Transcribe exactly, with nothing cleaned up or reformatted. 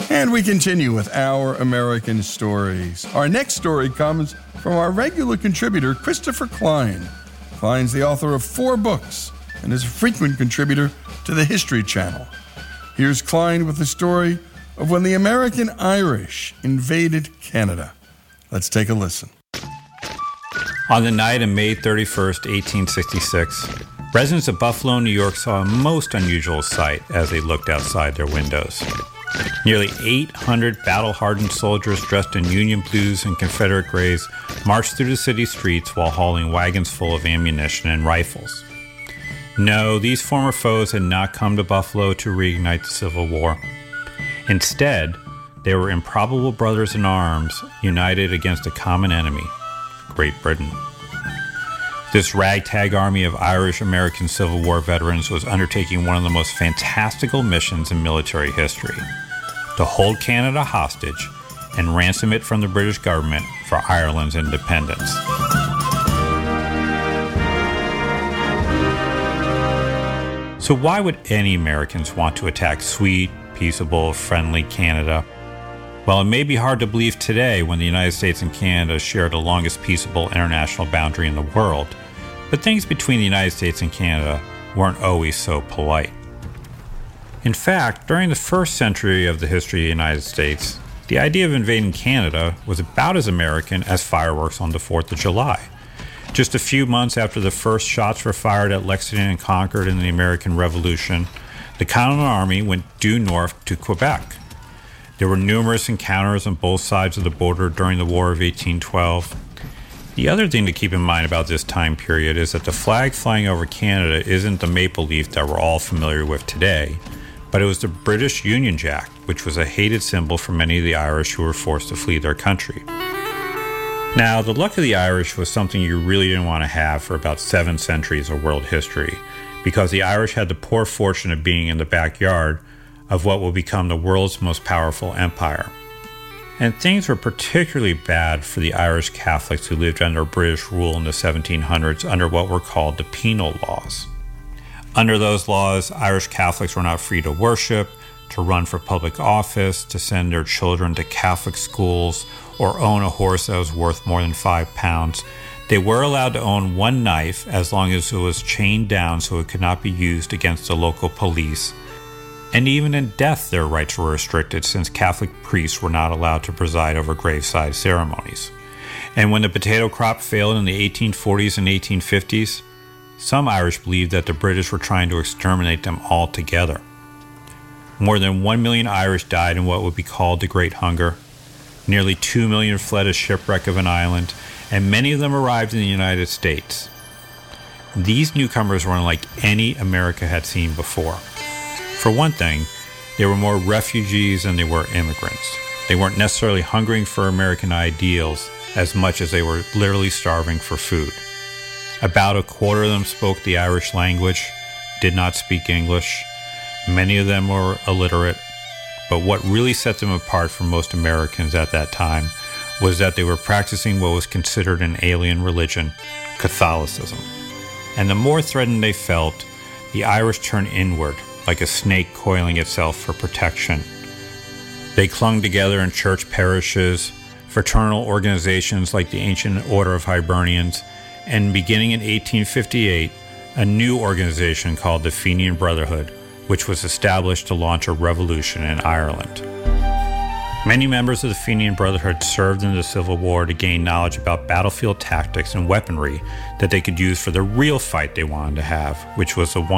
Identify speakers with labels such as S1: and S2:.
S1: And we continue with Our American Stories. Our next story comes from our regular contributor, Christopher Klein. Klein's the author of four books and is a frequent contributor to the History Channel. Here's Klein with the story of when the American Irish invaded Canada. Let's take a listen.
S2: On the night of May thirty-first, eighteen sixty-six, residents of Buffalo, New York saw a most unusual sight as they looked outside their windows. Nearly eight hundred battle-hardened soldiers dressed in Union blues and Confederate grays marched through the city streets while hauling wagons full of ammunition and rifles. No, these former foes had not come to Buffalo to reignite the Civil War. Instead, they were improbable brothers in arms united against a common enemy, Great Britain. This ragtag army of Irish-American Civil War veterans was undertaking one of the most fantastical missions in military history: to hold Canada hostage and ransom it from the British government for Ireland's independence. So why would any Americans want to attack sweet, peaceable, friendly Canada? Well, it may be hard to believe today when the United States and Canada share the longest peaceable international boundary in the world, but things between the United States and Canada weren't always so polite. In fact, during the first century of the history of the United States, the idea of invading Canada was about as American as fireworks on the fourth of July. Just a few months after the first shots were fired at Lexington and Concord in the American Revolution, the Continental Army went due north to Quebec. There were numerous encounters on both sides of the border during the War of eighteen twelve. The other thing to keep in mind about this time period is that the flag flying over Canada isn't the maple leaf that we're all familiar with today, but it was the British Union Jack, which was a hated symbol for many of the Irish who were forced to flee their country. Now, the luck of the Irish was something you really didn't want to have for about seven centuries of world history, because the Irish had the poor fortune of being in the backyard of what will become the world's most powerful empire. And things were particularly bad for the Irish Catholics who lived under British rule in the seventeen hundreds under what were called the penal laws. Under those laws, Irish Catholics were not free to worship, to run for public office, to send their children to Catholic schools, or own a horse that was worth more than five pounds. They were allowed to own one knife as long as it was chained down so it could not be used against the local police. And even in death, their rights were restricted, since Catholic priests were not allowed to preside over graveside ceremonies. And when the potato crop failed in the eighteen forties and eighteen fifties, some Irish believed that the British were trying to exterminate them altogether. More than one million Irish died in what would be called the Great Hunger. Nearly two million fled a shipwreck of an island, and many of them arrived in the United States. These newcomers were unlike any America had seen before. For one thing, they were more refugees than they were immigrants. They weren't necessarily hungering for American ideals as much as they were literally starving for food. About a quarter of them spoke the Irish language, did not speak English. Many of them were illiterate. But what really set them apart from most Americans at that time was that they were practicing what was considered an alien religion, Catholicism. And the more threatened they felt, the Irish turned inward, like a snake coiling itself for protection. They clung together in church parishes, fraternal organizations like the Ancient Order of Hibernians, and beginning in eighteen fifty-eight, a new organization called the Fenian Brotherhood, which was established to launch a revolution in Ireland. Many members of the Fenian Brotherhood served in the Civil War to gain knowledge about battlefield tactics and weaponry that they could use for the real fight they wanted to have, which was the one